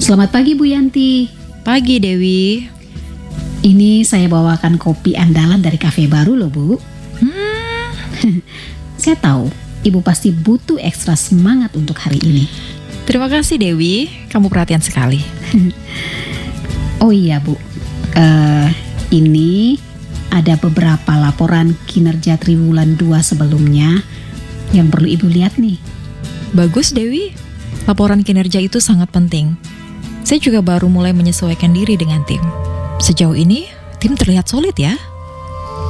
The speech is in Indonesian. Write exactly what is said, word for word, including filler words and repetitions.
Selamat pagi Bu Yanti. Pagi Dewi. Ini saya bawakan kopi andalan dari kafe baru loh Bu. Hmm. Saya tahu Ibu pasti butuh ekstra semangat untuk hari ini. Terima kasih Dewi, kamu perhatian sekali. Oh iya Bu, uh, ini ada beberapa laporan kinerja triwulan dua sebelumnya yang perlu Ibu lihat nih. Bagus Dewi, laporan kinerja itu sangat penting. Saya juga baru mulai menyesuaikan diri dengan tim. Sejauh ini, tim terlihat solid ya.